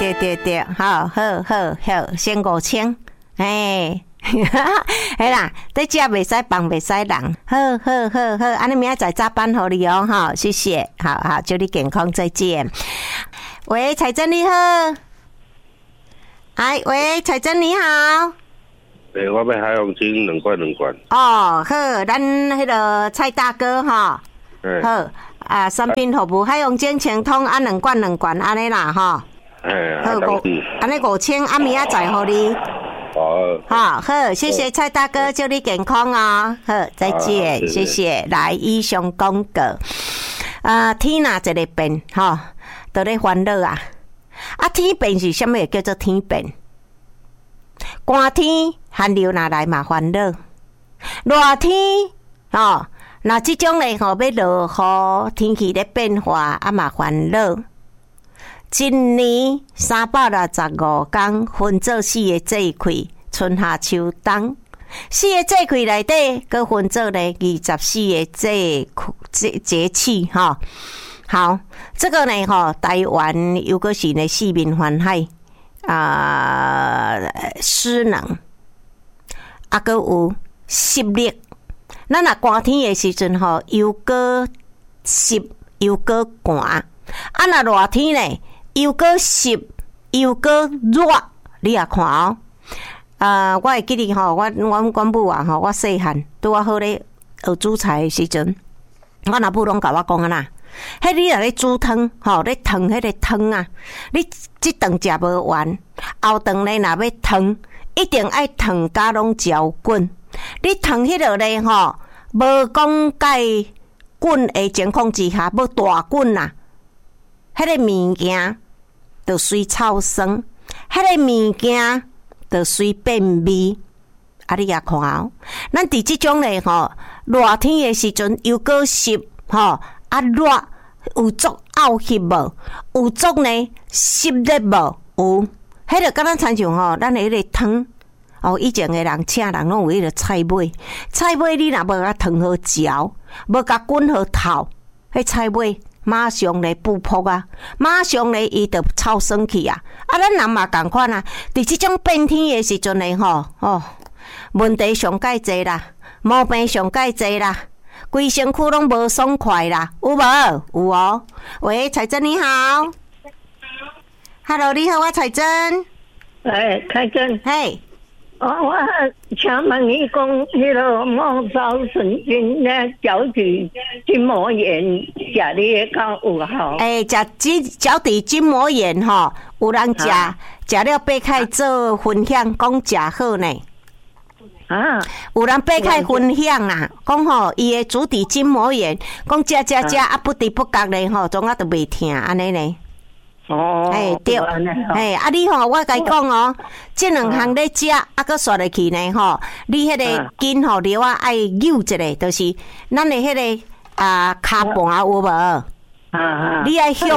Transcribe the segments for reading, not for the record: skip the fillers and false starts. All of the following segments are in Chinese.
对，好，先5000，哎。嘿啦，在家袂使放袂使人，好，安尼明仔载早班互你哦，哈，谢谢，好，祝你健康，再见。喂，彩珍你好，喂，彩珍你好。 我要海洋金2罐。 哦，好，咱迄个蔡大哥哈，好啊，三品服务海洋金清通啊，2罐安尼啦哈。好安尼5000，啊明仔载互你。好，谢谢蔡大哥，祝你健康哦。好，再见，谢谢。来，以上广告。天哪，一个变，都咧烦恼啊！天变是什么叫做天变？寒天寒流哪来嘛烦恼？热天那这种咧要落雨，天气咧变化嘛烦恼。一年365天，分做4个节气，春夏秋冬。4个节气内底，佮分做咧24个节气哈。好，这个呢台湾又个是呢四面环海湿冷，佮有湿热。咱若寒天的时阵又个湿又个寒，若热天呢？又个湿又个热，你也看哦。我会记得阮母啊我细汉拄好咧学煮菜的时阵，我阿母拢甲我讲啊啦，迄你若咧煮汤咧烫迄个汤啊，你即顿食无完，后顿咧若要烫，一定爱烫甲拢焦滚。你烫迄落咧无讲介滚的情况之下，要大滚啊，迄个物件就随臭酸，迄个物件就随变味。你也看哦，咱伫即种咧热天的时阵又个湿热，有足漚气无？有足呢湿热无？有，迄个敢若亲像咱的迄个汤以前的人请人拢有迄个菜尾你若无甲烫好嚼，无甲滚好透，迄菜尾马上咧不扑啊，马上咧伊就臭酸去啊！咱人嘛共款啊，伫即种变天的时阵咧问题上介济啦，毛病上介济啦，规身躯拢无爽快啦，有无？有哦。喂，彩珍你好 ，Hello， 你好，我彩珍。 彩珍。 嘿。 我请问你讲，迄个末梢神经咧，脚底筋膜炎，食你敢有效？ 脚底筋膜炎有人食了八开做分享，讲食好呢。有人八开分享啦，讲伊的足底筋膜炎，讲食不知不觉咧总啊都袂疼安尼呢。对，你我甲你讲这2项咧食，佮刷落去呢你迄个筋流啊爱扭一下，就是咱的迄个骹盘有无？你爱向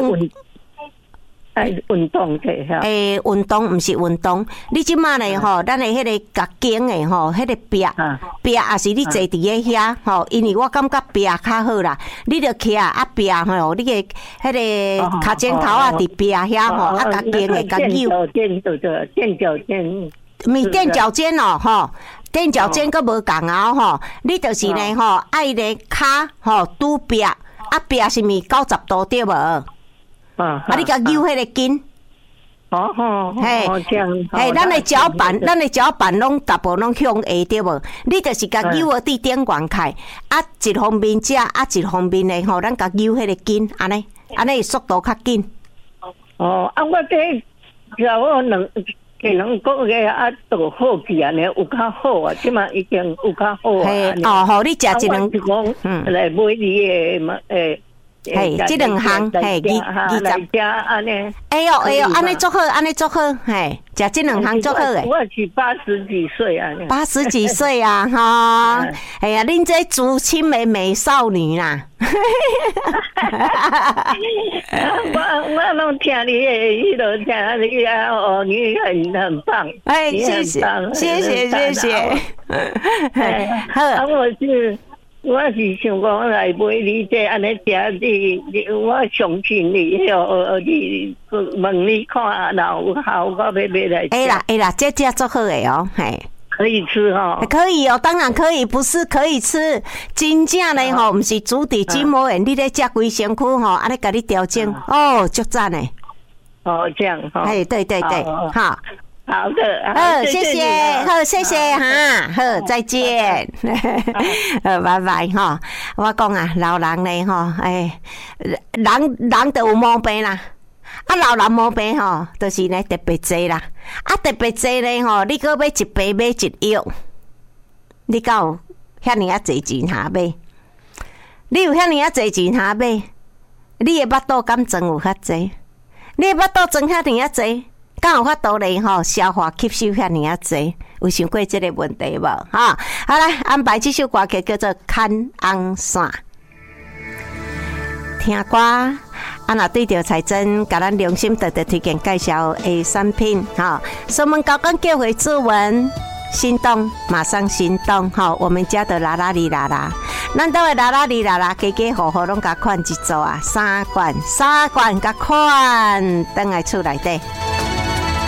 运动者运动毋是运动，你即马咧咱的迄个脚筋的迄个壁也是你坐伫咧遐因为我感觉壁较好啦，你着徛壁你的迄个脚尖头伫壁遐脚筋的脚扭。 垫脚尖， 毋是垫脚尖垫脚尖佫无共你就是呢爱咧骹拄壁壁是毋是90度对无？你甲扭迄个筋，咱的脚板拢大部拢向下对无？你就是甲扭个地点悬开，一方面食，一方面咧咱甲扭迄个筋，安尼速度较紧。 我这我两个月都好去安尼，有较好啊，即嘛已经有较好啊。 你食一两来买你的这2项20 安尼。 安尼足好，食这2项足好诶。 我是80几岁啊。 80几岁啊，恁这竹青的美少女啦。 我拢听你的，听你你很棒。谢谢。 好。 我是我是想讲来买你这安尼食你，我相信你哦，你问你看，然后有效，我要买来。 会啦，这做好的哦，嘿。 可以吃哈、哦， 可以哦，当然可以，不是可以吃。真正呢吼，不是煮伫筋膜炎，你咧食规身躯吼，安尼甲你调整，哦，足赞的。 哦，这样哈。 哎，对，好。 好的， 谢谢，谢谢哈，再见，拜拜哈。我讲啊，老人呢吼，人就有毛病啦。老人毛病吼，就是呢特别济啦。特别济呢吼，你搁买一杯买一药，你敢有遐尼济钱下买？你有遐尼济钱下买？你的巴肚敢装有遐济？你的巴肚装遐尼济？敢有法度咧吼消化吸收遐尼济？有想过这个问题无？哈，好来安排这首歌曲叫做《看红线》，听歌。若对着彩珍，甲咱良心特推荐介绍的产品，哈，所以我们高岗叫回志文，心动马上行动，哈，我们家的啦啦哩啦啦，咱兜的啦啦哩啦啦，家家户户拢甲款一组啊，3罐甲款，等来厝内底。